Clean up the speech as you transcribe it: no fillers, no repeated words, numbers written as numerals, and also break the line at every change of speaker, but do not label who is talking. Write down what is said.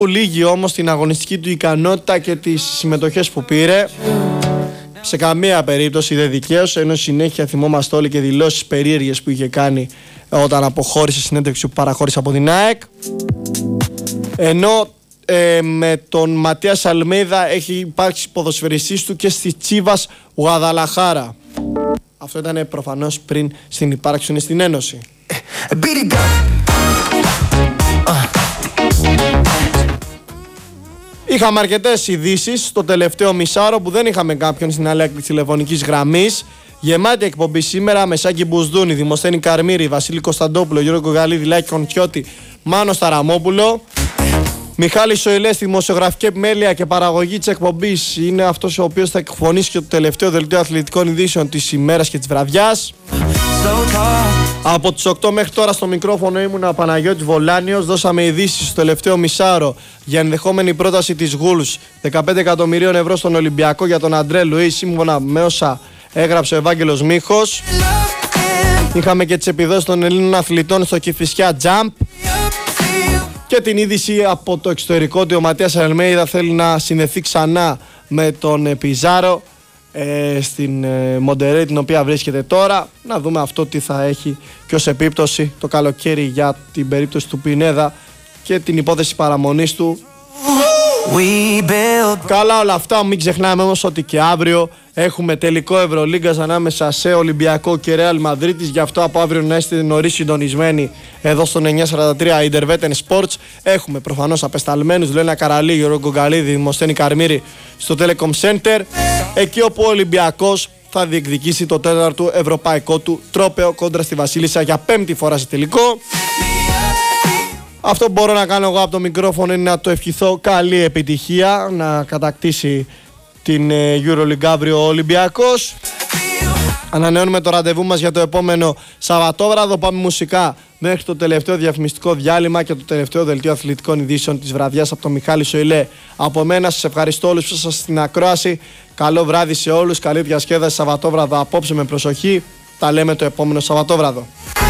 Λίγη όμως την αγωνιστική του ικανότητα και τις συμμετοχές που πήρε. Σε καμία περίπτωση δεν δικαίωσε, ενώ συνέχεια θυμόμαστε όλοι και δηλώσεις περίεργες που είχε κάνει όταν αποχώρησε συνέντευξη που παραχώρησε από την ΑΕΚ. Ενώ με τον Ματίας Αλμέιδα έχει υπάρξει ποδοσφαιριστής του και στη Τσίβας Γουαδαλαχάρα. Αυτό ήταν προφανώς πριν στην ύπαρξη στην Ένωση. Είχαμε αρκετές ειδήσεις στο τελευταίο μισάωρο που δεν είχαμε κάποιον στην άλλη άκρη τηλεφωνικής γραμμής. Γεμάτη εκπομπή σήμερα με Σάκη Μπουσδούνη, Δημοσθένη Καρμύρη, Βασίλη Κωνσταντόπουλο, Γιώργο Γκαλίδη, Λάκη Κοντσιώτη, Μάνο Σταραμόπουλο. Μιχάλη Σοηλέ στη δημοσιογραφική επιμέλεια και παραγωγή της εκπομπής είναι αυτός ο οποίος θα εκφωνήσει και το τελευταίο δελτίο αθλητικών ειδήσεων της ημέρας και της βραδιάς. Από τις 8 μέχρι τώρα στο μικρόφωνο ήμουν ο Παναγιώτης Βολάνιος. Δώσαμε ειδήσεις στο τελευταίο μισάωρο για ενδεχόμενη πρόταση της Γουλς 15 εκατομμυρίων ευρώ στον Ολυμπιακό για τον Αντρέ Λουί, σύμφωνα με όσα έγραψε ο Ευάγγελος Μίχος. Είχαμε και τις επιδόσεις των Ελλήνων αθλητών στο Κηφισιά Jump. Και την είδηση από το εξωτερικό ότι ο Ματίας Αλμέιδα θέλει να συνδεθεί ξανά με τον Πιζάρο στην Μοντερέι, την οποία βρίσκεται τώρα. Να δούμε αυτό τι θα έχει και ως επίπτωση το καλοκαίρι για την περίπτωση του Πινέδα και την υπόθεση παραμονής του. Καλά όλα αυτά, μην ξεχνάμε όμως ότι και αύριο έχουμε τελικό Ευρωλίγκας ανάμεσα σε Ολυμπιακό και Ρεάλ Μαδρίτης. Γι' αυτό από αύριο να είστε νωρίς συντονισμένοι εδώ στο 943 Ιντερβέτεν Sports. Έχουμε προφανώς απεσταλμένους Λένα Καραλή, Γιώργο Γκαλίδη, Δημοσθένη Καρμύρη στο Telecom Center, εκεί όπου ο Ολυμπιακός θα διεκδικήσει το τέταρτο ευρωπαϊκό του τρόπαιο κόντρα στη Βασίλισσα για 5η φορά σε τελικό. Αυτό που μπορώ να κάνω εγώ από το μικρόφωνο είναι να το ευχηθώ καλή επιτυχία, να κατακτήσει την EuroLeague αύριο ο Ολυμπιακός. Ανανεώνουμε το ραντεβού μας για το επόμενο Σαββατόβραδο. Πάμε μουσικά μέχρι το τελευταίο διαφημιστικό διάλειμμα και το τελευταίο δελτίο αθλητικών ειδήσεων της βραδιάς από τον Μιχάλη Σοηλέ. Από μένα σας ευχαριστώ όλους που σας στην ακρόαση. Καλό βράδυ σε όλους, καλή διασκέδαση Σαββατόβραδο απόψε με προσοχή. Τα λέμε το επόμενο Σαββατόβραδο.